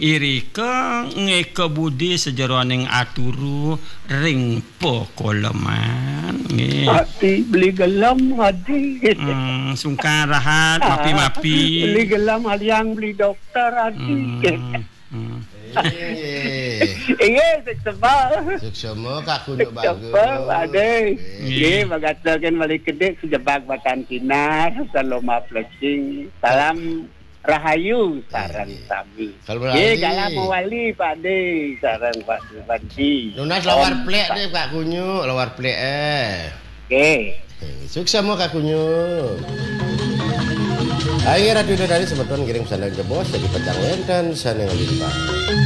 irika ngeke budi sejeroning aturu ring pokoleman nggih. Hati beli gelam hadi. Sungkan rahat mapi-mapi. Beli gelam haliang beli dokter hadi. Iya, sebab. Suksema Kak Kunyo bagus. Sebab ada. Iya, bagatakan balik kedek sejebak batan kinar, saloma flexing. Salam Rahayu sarang sami. Iya, galah mawali Pak De, sarang Pak Bandi. Lunas lawar plek deh Kak Kunyo, lawar plek Oke. Suksema Kak Kunyo. Akhirnya Radio dari sebetulnya kirim pesan dari bos jadi pecang dan sana ngelimpah.